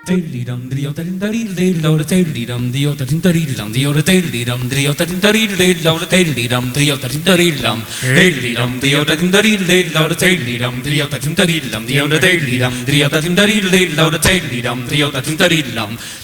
Dum dio da dum di lo da dum dio da dum dio da dum dio da dum lo da dum dio da dum dio da dum lo da dum dio da dum dio da dum dio da dum dio da dum lo da dum dio da dum